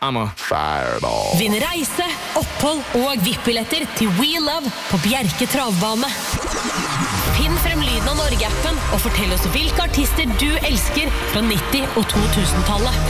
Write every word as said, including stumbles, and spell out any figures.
I'm a fireball. Vinn reise, opphold og V I P-billetter til We Love på Bjerke Travbane. Finn frem lyden av Norge-appen og fortell oss hvilke artister du elsker fra nitti- og to tusen-tallet.